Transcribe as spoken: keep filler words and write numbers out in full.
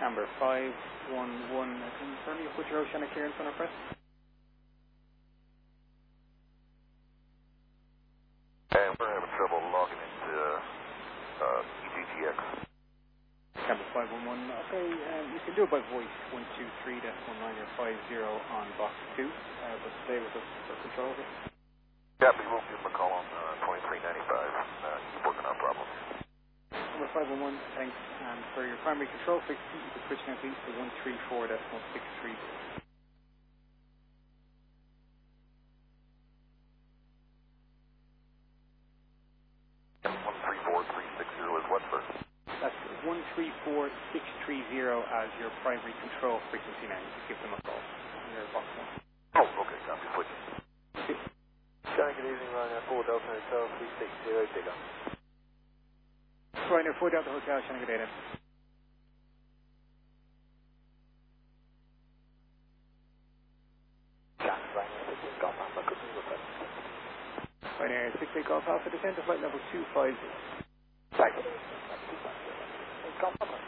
Camber five one one. Can you tell me put your oceanic clearance on our press? And we're having trouble logging into uh, E G T X. Camber five one one. Okay, um, you can do it by voice. one two three one nine or five zero on box two. Uh, but stay with us for control of it. Yeah, we will give him a call on uh, twenty-three ninety-five. Uh, he's working on problems. Number five one one, thanks. And for your primary control frequency, you can switch now please to one three four point six three. one three four three six zero is what, sir? That's one three four six three zero as your primary control frequency now. You can give them a call on your box one. Oh, okay, copy, switching. Sky, good evening, Ryanair four Delta Hotel three six zero, dig up. Ryanair four Delta Hotel, Shannon, good day then. Jack, Ryanair six Golf Alpha, good news, okay. Ryanair six eight Golf Alpha, descend to flight level two five zero. Right, Golf Alpha.